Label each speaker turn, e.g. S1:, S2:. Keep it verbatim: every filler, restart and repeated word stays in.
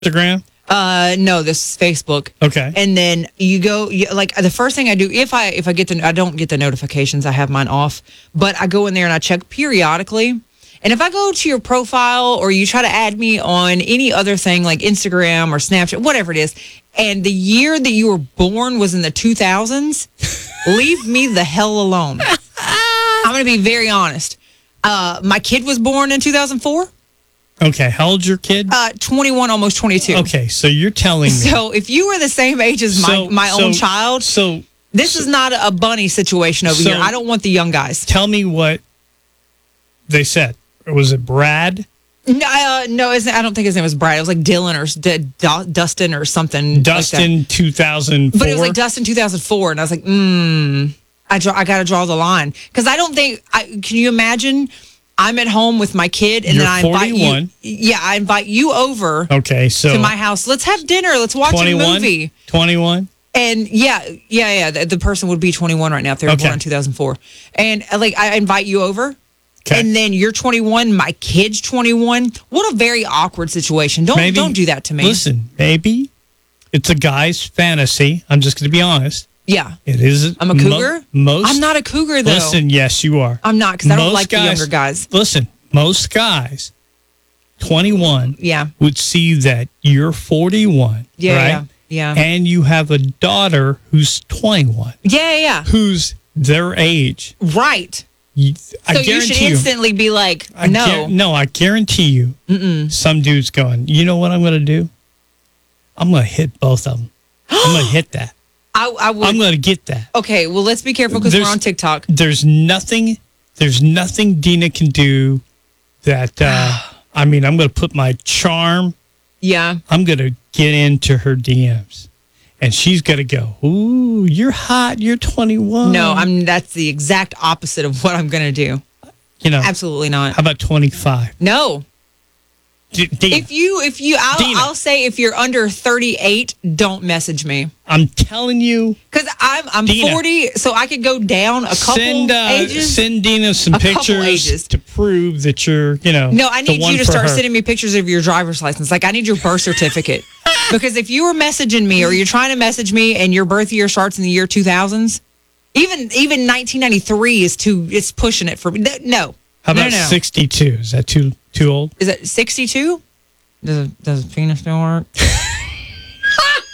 S1: Instagram?
S2: Uh, no, this is Facebook.
S1: Okay.
S2: And then you go, you, like the first thing I do, if I if I get the, I don't get the notifications, I have mine off, but I go in there and I check periodically. And if I go to your profile or you try to add me on any other thing like Instagram or Snapchat, whatever it is, and the year that you were born was in the two thousands, leave me the hell alone. I'm going to be very honest. Uh, my kid was born in two thousand four.
S1: Okay, how old's your kid?
S2: Uh, twenty-one, almost twenty-two.
S1: Okay, so you're telling me.
S2: So if you were the same age as my,
S1: So-
S2: my
S1: so-
S2: own child,
S1: So
S2: this is not a bunny situation over
S1: So-
S2: here. I don't want the young guys.
S1: tell me what they said. Was it Brad?
S2: No, uh, no his, I don't think his name was Brad. It was like Dylan or D- D- Dustin or something. like that.
S1: Dustin two thousand four?
S2: But it was like Dustin two thousand four, and I was like, hmm, I draw, I got to draw the line because I don't think. I, can you imagine? I'm at home with my kid, and
S1: You're
S2: then I invite
S1: forty-one.
S2: you. Yeah, I invite you over
S1: Okay, so
S2: to my house. Let's have dinner. Let's watch a
S1: twenty-one?
S2: movie.
S1: twenty-one?
S2: And yeah, yeah, yeah. The, the person would be twenty-one right now if they were
S1: Okay.
S2: born in two thousand four. And uh, like, I invite you over.
S1: Okay.
S2: And then you're twenty-one, my kid's twenty-one. What a very awkward situation. Don't
S1: Maybe-
S2: don't do that to me.
S1: Listen, maybe it's a guy's fantasy. I'm just going to be honest.
S2: Yeah.
S1: It is.
S2: I'm a cougar?
S1: Mo- most.
S2: I'm not a cougar, though.
S1: Listen, yes, you are.
S2: I'm not because I don't
S1: Most
S2: like the younger guys.
S1: Listen, most guys, twenty-one,
S2: Yeah.
S1: would see that you're forty-one,
S2: Yeah,
S1: right?
S2: yeah, yeah.
S1: And you have a daughter who's twenty-one,
S2: Yeah, yeah,
S1: who's their age.
S2: yeah. Right.
S1: You, I
S2: So you
S1: guarantee
S2: should
S1: you.
S2: instantly be like,
S1: I
S2: no.
S1: guar- no, I guarantee you,
S2: Mm-mm.
S1: some dude's going, you know what I'm going to do? I'm going to hit both of them. I'm going to hit that.
S2: I, I would.
S1: I'm going to get that.
S2: Okay, well, let's be careful because we're
S1: There's-
S2: on TikTok.
S1: There's nothing, there's nothing Dina can do that, uh, I mean, I'm going to put my charm,
S2: Yeah.
S1: I'm going to get into her D Ms. And she's going to go, ooh, you're hot, you're twenty-one.
S2: No, I'm. That's the exact opposite of what I'm going to do.
S1: You know,
S2: Absolutely not.
S1: how about twenty-five?
S2: No.
S1: D- Dina,
S2: If you, if you, I'll,
S1: Dina.
S2: I'll say if you're under thirty-eight, don't message me.
S1: I'm telling you,
S2: Because I'm I'm
S1: Dina.
S2: forty, so I could go down a couple
S1: send uh,
S2: ages.
S1: send Dina some
S2: A couple
S1: pictures
S2: ages.
S1: to prove that you're, you know.
S2: no, I
S1: the
S2: need
S1: one
S2: you to
S1: for
S2: start
S1: her.
S2: sending me pictures of your driver's license. Like I need your birth certificate. Because if you were messaging me or you're trying to message me and your birth year starts in the year two thousands, even even nineteen ninety-three is too. It's pushing it for me. Th- No.
S1: How
S2: no,
S1: about
S2: no, no.
S1: sixty-two? Is that too too old?
S2: Is it sixty-two? Does it, does penis still work?